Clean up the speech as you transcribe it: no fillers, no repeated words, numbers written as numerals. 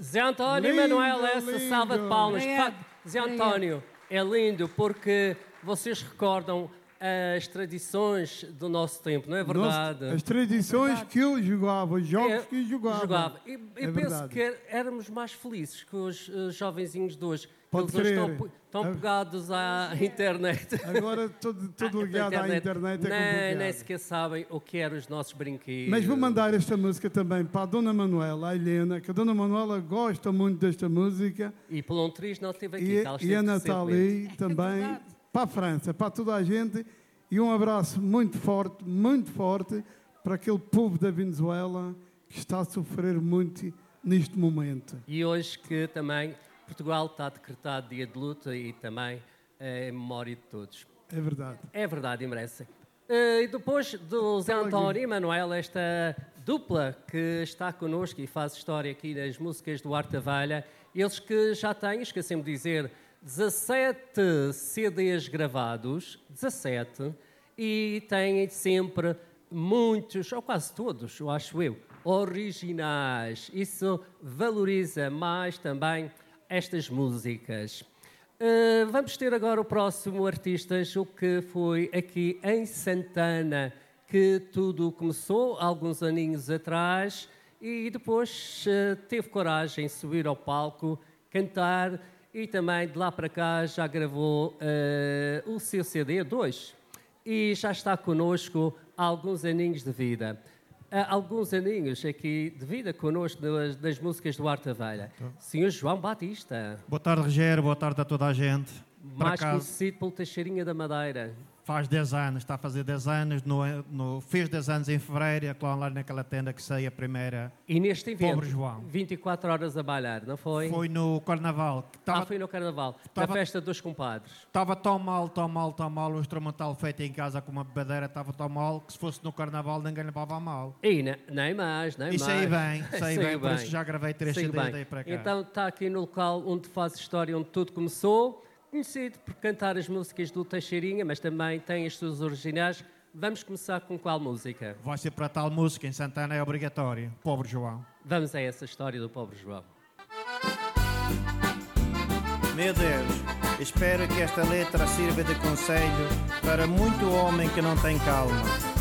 Zé António Lindo, Manuel, essa lindo. salva de palmas. De Obrigado. facto, Zé António, é lindo porque vocês recordam as tradições do nosso tempo, não é verdade? As tradições que eu jogava, os jogos que jogava. E É penso verdade. que éramos mais felizes que os jovenzinhos de hoje. Pode Eles hoje crer. estão pegados à internet. Agora tudo ligado à internet é complicado. Nem sequer sabem o que eram os nossos brinquedos. Mas vou mandar esta música também para a Dona Manuela, a Helena, que a Dona Manuela gosta muito desta música. E pelo um triz não esteve aqui. E, que ela e esteve a recentemente. Nathalie também, verdade. para a França, para toda a gente. E um abraço muito forte para aquele povo da Venezuela que está a sofrer muito neste momento. E hoje que também Portugal está decretado dia de luta e também em memória de todos. É verdade. É verdade, e merece. E depois do Zé António e Manuel, esta dupla que está connosco e faz história aqui nas músicas do Arte da Velha, eles que já têm, esqueci-me de dizer, 17 CDs gravados, 17, e têm sempre muitos, ou quase todos, eu acho eu, originais. Isso valoriza mais também estas músicas. Vamos ter agora o próximo artista, o que foi aqui em Santana, que tudo começou há alguns aninhos atrás e depois teve coragem de subir ao palco, cantar e também de lá para cá já gravou o seu CD 2 e já está connosco há alguns aninhos de vida. Alguns aninhos aqui de vida connosco das músicas do Arte da Velha. Senhor João Batista. Boa tarde, Rogério. Boa tarde a toda a gente. Mais conhecido pelo Teixeirinha da Madeira. Faz 10 anos, está a fazer 10 anos, fez 10 anos em fevereiro, lá naquela tenda que sei a primeira. E neste evento, Pobre João. 24 horas a bailar, não foi? Foi no Carnaval. Foi no Carnaval, na festa dos compadres. Estava tão mal, o instrumental feito em casa com uma bebedeira estava tão mal que se fosse no Carnaval ninguém levava a mal. E nem mais. E saí bem, por isso já gravei 3 CDs daí para cá. Então está aqui no local onde faz história, onde tudo começou. Conhecido por cantar as músicas do Teixeirinha, mas também tem as suas originais. Vamos começar com qual música? Vai ser para tal música, em Santana é obrigatório. Pobre João. Vamos a essa história do Pobre João. Meu Deus, espero que esta letra sirva de conselho para muito homem que não tem calma.